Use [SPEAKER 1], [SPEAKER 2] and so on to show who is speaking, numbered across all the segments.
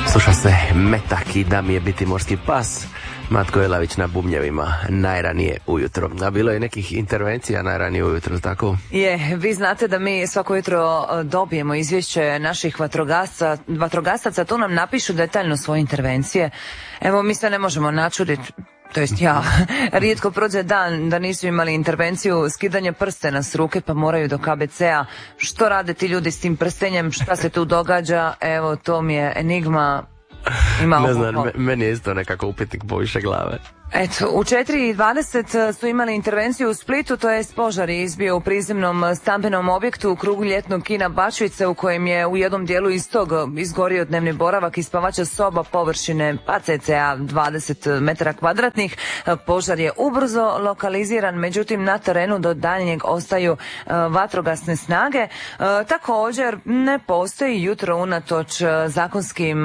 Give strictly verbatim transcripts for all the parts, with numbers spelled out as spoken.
[SPEAKER 1] Sluša se Metak i Da mi je biti morski pas. Matko Jelavić na bubnjevima najranije ujutro. A bilo je nekih intervencija najranije ujutro, tako?
[SPEAKER 2] Je, vi znate da mi svako jutro dobijemo izvješće naših vatrogasaca, vatrogasaca, tu nam napišu detaljno svoje intervencije. Evo, mi se ne možemo načuditi, to jest ja, rijetko prođe dan da nisu imali intervenciju skidanja prstena s ruke pa moraju do K B C-a. Što rade ti ljudi s tim prstenjem, šta se tu događa, evo to mi je enigma. Ima
[SPEAKER 1] ne znam, meni je isto nekako upitnik poviše glave.
[SPEAKER 2] Eto, u četiri i dvadeset su imali intervenciju u Splitu, to je požar je izbio u prizemnom stambenom objektu u krugu ljetnog kina Bačvice, u kojem je u jednom dijelu istog izgorio dnevni boravak i spavača soba površine pa cca dvadeset metara kvadratnih. Požar je ubrzo lokaliziran, međutim na terenu do daljnjeg ostaju vatrogasne snage. Također ne postoji jutro unatoč zakonskim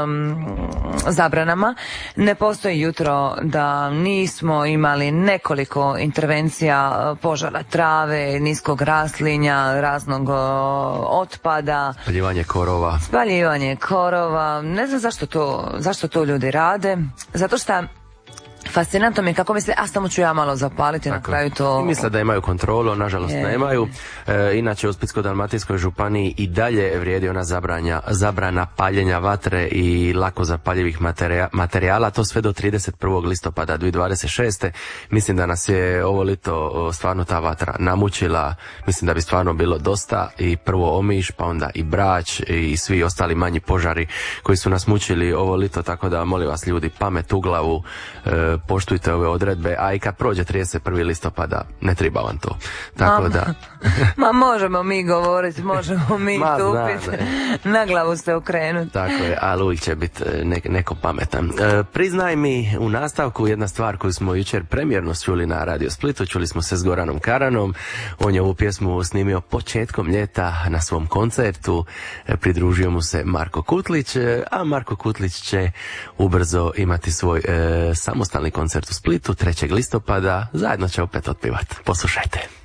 [SPEAKER 2] zabranama, ne postoji jutro da nismo imali nekoliko intervencija požara trave, niskog raslinja, raznog otpada.
[SPEAKER 1] Spaljivanje korova.
[SPEAKER 2] Spaljivanje korova. Ne znam zašto to, zašto to ljudi rade. Zato što fascinantno mi je kako misle, a samo ću ja malo zapaliti, na kraju to...
[SPEAKER 1] I misle da imaju kontrolu, nažalost je. nemaju. E, inače u Splitsko-dalmatinskoj županiji i dalje vrijedi ona zabranja, zabrana paljenja vatre i lako zapaljivih materijala, materijala, to sve do trideset prvog listopada dvije tisuće dvadeset šeste. Mislim da nas je ovo lito stvarno ta vatra namučila, mislim da bi stvarno bilo dosta, i prvo Omiš, pa onda i Brač i svi ostali manji požari koji su nas mučili ovo lito, tako da molim vas ljudi, pamet u glavu, e, poštujte ove odredbe, a i kad prođe trideset prvog listopada ne treba vam to. Tako ma, da...
[SPEAKER 2] ma možemo mi govoriti, možemo mi tupiti, na glavu ste okrenuti.
[SPEAKER 1] Tako je, ali uvijek će biti ne, neko pametan. E, priznaj mi u nastavku jedna stvar koju smo jučer premjerno čuli na Radio Splitu, čuli smo se s Goranom Karanom, on je ovu pjesmu snimio početkom ljeta na svom koncertu, e, pridružio mu se Marko Kutlić, a Marko Kutlić će ubrzo imati svoj e, samostalni koncert u Splitu trećeg listopada, zajedno će opet otpivati. Poslušajte.